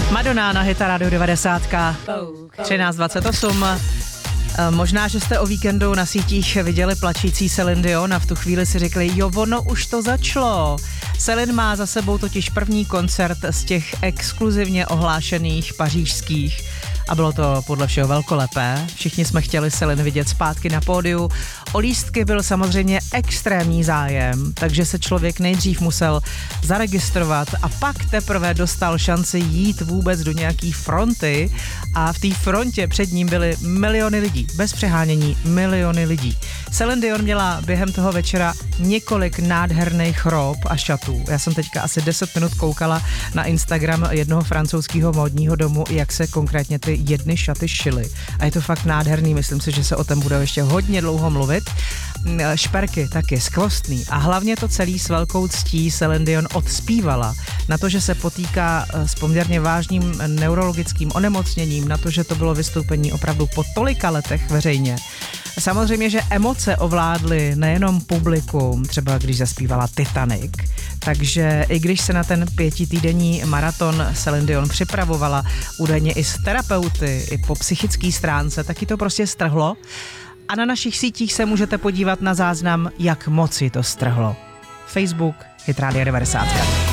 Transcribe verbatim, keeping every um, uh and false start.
Madonna na Hit Radio devadesát, třináct dvacet osm. Možná, že jste o víkendu na sítích viděli plačící Celine Dion a v tu chvíli si řekli, jo, ono už to začalo. Celine má za sebou totiž první koncert z těch exkluzivně ohlášených pařížských a bylo to podle všeho velkolepé. Všichni jsme chtěli Celine vidět zpátky na pódiu. O lístky byl samozřejmě extrémní zájem, takže se člověk nejdřív musel zaregistrovat a pak teprve dostal šanci jít vůbec do nějaký fronty a v té frontě před ním byly miliony lidí, bez přehánění miliony lidí. Celine Dion měla během toho večera několik nádherných rob a šatů. Já jsem teďka asi deset minut koukala na Instagram jednoho francouzského módního domu, jak se konkrétně ty jedny šaty šily. A je to fakt nádherný, myslím si, že se o tom bude ještě hodně dlouho mluvit. Šperky taky skvostný a hlavně to celý s velkou ctí Celine Dion odspívala na to, že se potýká s poměrně vážným neurologickým onemocněním, na to, že to bylo vystoupení opravdu po tolika letech veřejně. Samozřejmě, že emoce ovládly nejenom publikum, třeba když zaspívala Titanic, takže i když se na ten pětitýdenní maraton Celine Dion připravovala údajně i s terapeuty, i po psychické stránce, taky to prostě strhlo. A na našich sítích se můžete podívat na záznam, jak moc ji to strhlo. Facebook, Hit Radio devadesát.